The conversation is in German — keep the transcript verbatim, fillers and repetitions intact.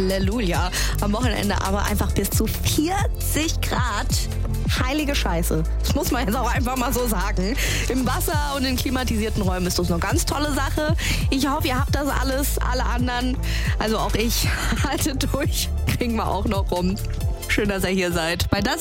Halleluja. Am Wochenende aber einfach bis zu vierzig Grad. Heilige Scheiße. Das muss man jetzt auch einfach mal so sagen. Im Wasser und in klimatisierten Räumen ist das eine ganz tolle Sache. Ich hoffe, ihr habt das alles. Alle anderen, also auch ich, haltet durch. Kriegen wir auch noch rum. Schön, dass ihr hier seid. Bei das